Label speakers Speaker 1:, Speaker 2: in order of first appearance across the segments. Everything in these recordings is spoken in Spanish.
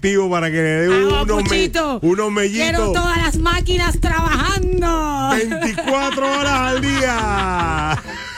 Speaker 1: efectivo para que le dé unos mellitos.
Speaker 2: Quiero todas las máquinas trabajando.
Speaker 1: 24 horas al día.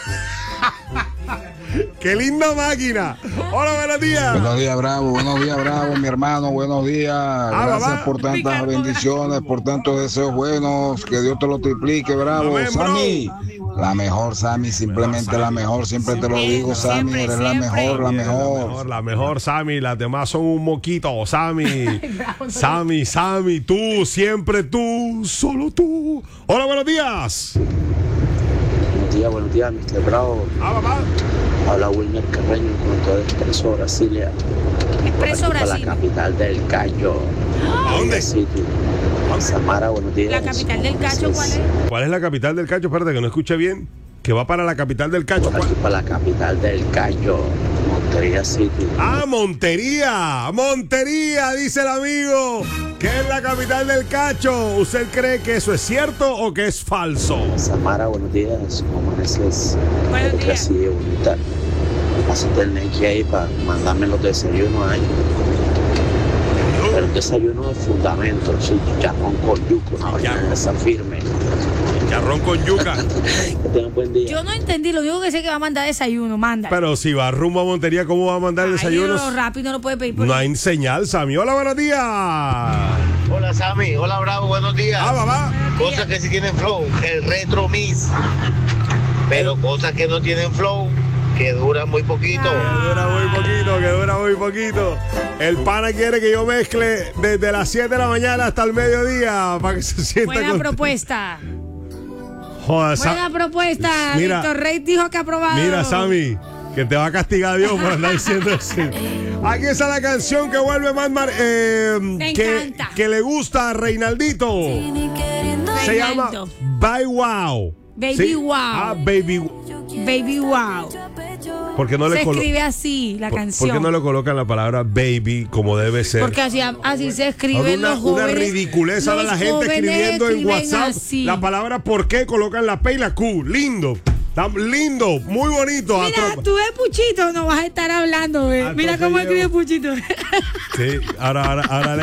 Speaker 1: ¡Qué linda máquina! Hola, buenos días.
Speaker 3: Buenos días, Bravo. Buenos días, Bravo, mi hermano. Buenos días. Gracias por tantas bendiciones, por tantos deseos buenos. Que Dios te lo triplique, Bravo.
Speaker 1: Amén,
Speaker 3: Sammy, la mejor, Sammy. Simplemente la mejor. Siempre te lo digo, Sammy. Eres la mejor, la mejor.
Speaker 1: La mejor, Sammy. Las demás son un moquito, Sammy. Sammy, tú, siempre tú, solo tú. Hola, buenos días.
Speaker 4: Buenos días, Mr. Bravo.
Speaker 1: Papá.
Speaker 4: Habla Wilmer Carreño con todo Expreso Brasilia.
Speaker 2: Expreso
Speaker 4: Para
Speaker 2: Brasil.
Speaker 4: la capital del Cayo.
Speaker 1: ¿A dónde?
Speaker 4: Samara, buenos días.
Speaker 2: ¿La capital del Cacho cuál es?
Speaker 1: ¿Cuál es la capital del Cacho? Espérate que no escuché bien. Que va para la capital del Cacho.
Speaker 4: Por aquí para la capital del Cayo, Montería City.
Speaker 1: Montería, dice el amigo, que es la capital del Cacho. ¿Usted cree que eso es cierto o que es falso?
Speaker 4: Samara, buenos días. ¿Cómo amaneces?
Speaker 2: Buenos días.
Speaker 4: Así de bonita. Pásate el Nike ahí para mandarme los desayunos ahí. Pero el desayuno de fundamento, sí, chicharrón con yuca, una vaina esa firme.
Speaker 1: Chicharrón con yuca.
Speaker 4: Que tengan buen día.
Speaker 2: Yo no entendí, lo único que sé es que va a mandar desayuno, manda.
Speaker 1: Pero si va rumbo a Montería, ¿cómo va a mandar desayunos?
Speaker 2: Ay, rápido, no lo puede pedir por
Speaker 1: No hay señal, Sammy. Hola, buenos días.
Speaker 5: Hola, Sammy. Hola, Bravo. Buenos días.
Speaker 1: Papá.
Speaker 5: Cosas que sí tienen flow. El Retro Mix. Pero cosas que no tienen flow, que duran muy poquito.
Speaker 1: Que dura muy poquito. El pana quiere que yo mezcle desde las 7 de la mañana hasta el mediodía para que se sienta
Speaker 2: Buena propuesta.
Speaker 1: Joder,
Speaker 2: Buena propuesta.
Speaker 1: Mira,
Speaker 2: Víctor Rey dijo que aprobado.
Speaker 1: Mira, Sammy, que te va a castigar Dios por andar diciendo así. Aquí está la canción que vuelve más
Speaker 2: Me encanta.
Speaker 1: que le gusta a Reinaldito. Se llama Bye Wow.
Speaker 2: Baby
Speaker 1: ¿Sí?
Speaker 2: Wow. Baby Wow.
Speaker 1: ¿Por qué no
Speaker 2: Se
Speaker 1: le
Speaker 2: escribe así la canción.
Speaker 1: ¿Por qué no le colocan la palabra baby como debe ser?
Speaker 2: Porque así se escriben los jóvenes.
Speaker 1: Una ridiculez ahora la gente escribiendo en WhatsApp
Speaker 2: así.
Speaker 1: la palabra por qué, colocan la P y la Q. Lindo. Lindo, muy bonito.
Speaker 2: Mira, tú de Puchito no vas a estar hablando, ¿eh? Mira cómo escribe Puchito.
Speaker 1: Sí, ahora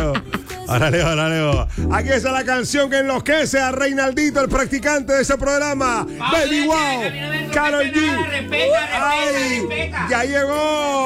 Speaker 1: leo. Aquí está la canción que enloquece a Reinaldito, el practicante de ese programa. Baby Wow, Karol G.
Speaker 6: Respeta.
Speaker 1: Ya llegó.